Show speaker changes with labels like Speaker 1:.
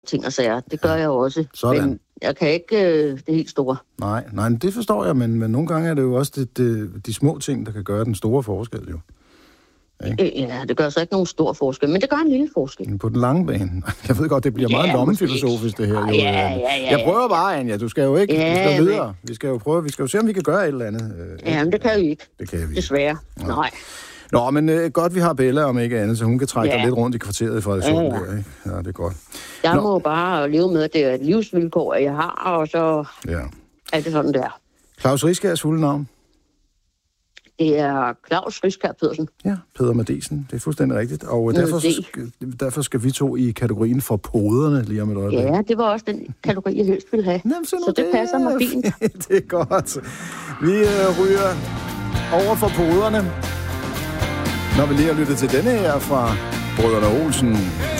Speaker 1: ting og sager. Det gør jeg også.
Speaker 2: Sådan.
Speaker 1: Men jeg kan ikke det helt store.
Speaker 2: Nej, men det forstår jeg, men nogle gange er det jo også de små ting, der kan gøre den store forskel, jo.
Speaker 1: Ja, det gør så ikke nogen stor forskel, men det gør en lille forskel.
Speaker 2: På den lange bane. Jeg ved godt, det bliver meget lommefilosofisk, det her. Jo.
Speaker 1: Ja.
Speaker 2: Jeg prøver bare, Anja. Du skal jo ikke. Vi skal videre. Vi skal jo prøve. Vi skal jo se, om vi kan gøre et eller andet.
Speaker 1: Men det kan vi ikke.
Speaker 2: Det kan vi.
Speaker 1: Desværre. Ja. Nej.
Speaker 2: Nå, men godt, vi har Bella, om ikke andet, så hun kan trække dig lidt rundt i kvarteret i Frederikssund. Ja, det er godt.
Speaker 1: Jeg må bare leve med, at det er et livsvilkår, jeg har, og så er det sådan, der.
Speaker 2: Claus Riskærs fulde navn?
Speaker 1: Det er Claus Riskær Pedersen.
Speaker 2: Ja, Peder Madesen. Det er fuldstændig rigtigt. Og derfor skal vi to i kategorien for poderne lige om et øjeblik.
Speaker 1: Ja, det var også den kategori, jeg helst ville have.
Speaker 2: Jamen,
Speaker 1: så det passer mig fint.
Speaker 2: Det er godt. Vi ryger over for poderne, når vi lige har lyttet til denne her fra Brødrene Olsen.